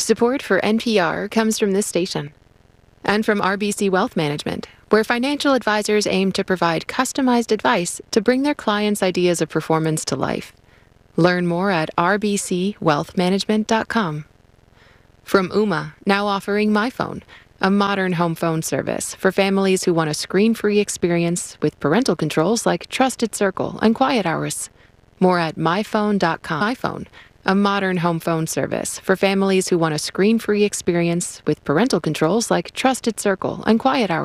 Support for NPR comes from this station and from RBC Wealth Management, where financial advisors aim to provide customized advice to bring their clients' ideas of performance to life. Learn more at rbcwealthmanagement.com. From Ooma, now offering MyPhone, a modern home phone service for families who want a screen-free experience with parental controls like Trusted Circle and Quiet Hours. More at myphone.com. MyPhone, a modern home phone service for families who want a screen-free experience with parental controls like Trusted Circle and Quiet Hours.